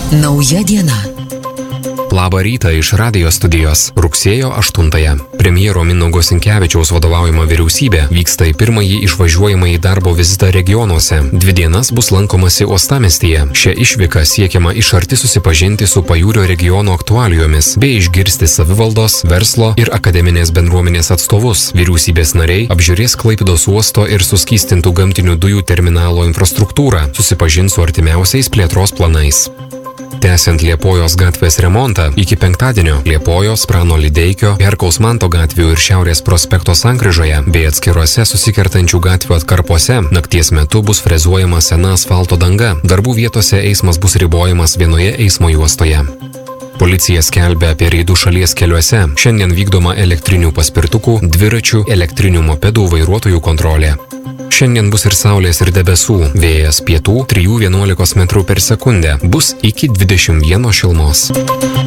Nauja diena. Labą rytą iš radijo studijos. Rugsėjo 8-ąją. Premjero Mindaugo Sinkevičiaus vadovaujama vyriausybė vyksta į pirmąjį išvažiuojamąjį darbo vizitą regionuose. 2 dienas bus lankomasi uostamiestyje. Šia išvyka siekiama iš arti susipažinti su pajūrio regiono aktualijomis bei išgirsti savivaldos, verslo ir akademinės bendruomenės atstovus. Vyriausybės nariai apžiūrės Klaipėdos uosto ir suskystintų gamtinių dujų terminalo infrastruktūrą, susipažins su artimiausiais plėtros planais. Tęsiant Liepojos gatvės remontą, iki penktadienio Liepojos, Prano Lideikio, Herkaus Manto gatvių ir Šiaurės prospekto sankryžoje bei atskiruose susikertančių gatvių atkarpose nakties metu bus frezuojama sena asfalto danga. Darbų vietose eismas bus ribojamas vienoje eismo juostoje. Policija skelbia apie reidų šalies keliuose. Šiandien vykdoma elektrinių paspirtukų, dviračių, elektrinių mopedų vairuotojų kontrolė. Šiandien bus ir saulės ir debesų. Vėjas pietų 3–11 m/s. Bus iki 21 šilumos.